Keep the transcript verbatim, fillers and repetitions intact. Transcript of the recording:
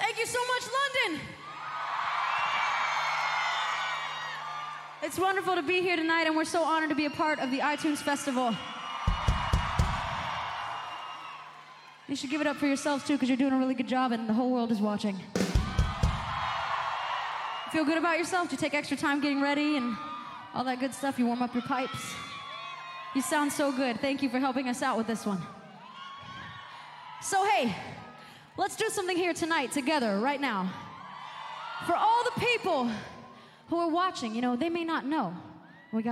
Thank you so much, London. It's wonderful to be here tonight, and we're so honored to be a part of the iTunes Festival. You should give it up for yourselves, too, because you're doing a really good job, and the whole world is watching. Feel good about yourself? Do you take extra time getting ready and all that good stuff? You warm up your pipes? You sound so good. Thank you for helping us out with this one. So, hey, let's do something here tonight together, right now. For all the people who are watching, you know, they may not know,